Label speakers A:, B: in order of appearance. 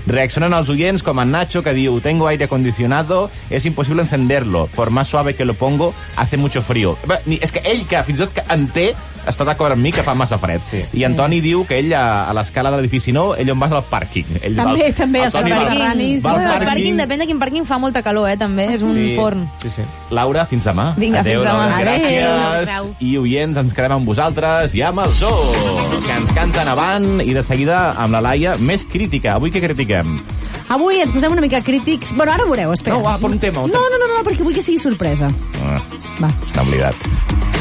A: Reaccionen els oients com en Nacho, que diu: tengo aire acondicionado, es imposible encenderlo, por más suave que lo pongo, hace mucho frío. És que ell, que fins i tot que en té, està d'acord amb mi que fa massa fred. Sí. I Antoni diu que ell, a l'escala de l'edifici nou, ell on va al pàrquing.
B: També, el
C: pàrquing, depèn de quin pàrquing, fa molta calor, també, és un forn.
A: Sí. Laura, fins demà.
C: Vinga,
A: adéu,
C: fins demà.
A: Laura, gràcies. I oients, ens quedem amb vosaltres i amb el Zoo, que ens canten avant, i de seguida amb la Laia, més crítica. Avui què critiquem?
B: Avui ens posem una mica crítics. Bueno, ara veureu, espera.
A: No, va, per un tema.
B: No, perquè vull que sigui sorpresa.
A: Va. S'ha oblidat.